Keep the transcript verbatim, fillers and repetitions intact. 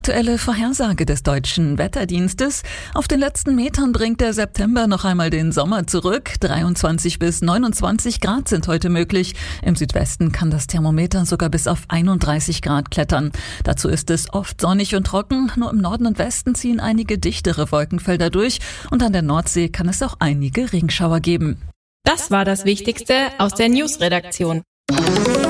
Aktuelle Vorhersage des Deutschen Wetterdienstes. Auf den letzten Metern bringt der September noch einmal den Sommer zurück. dreiundzwanzig bis neunundzwanzig Grad sind heute möglich. Im Südwesten kann das Thermometer sogar bis auf einunddreißig Grad klettern. Dazu ist es oft sonnig und trocken. Nur im Norden und Westen ziehen einige dichtere Wolkenfelder durch. Und an der Nordsee kann es auch einige Regenschauer geben. Das war das Wichtigste aus der Newsredaktion.